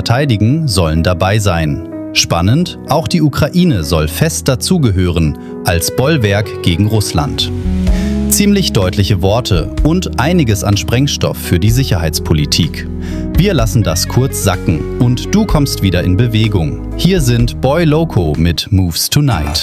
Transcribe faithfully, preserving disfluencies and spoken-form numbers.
verteidigen, sollen dabei sein. Spannend, auch die Ukraine soll fest dazugehören, als Bollwerk gegen Russland. Ziemlich deutliche Worte und einiges an Sprengstoff für die Sicherheitspolitik. Wir lassen das kurz sacken und du kommst wieder in Bewegung. Hier sind Boy Loco mit Moves Tonight.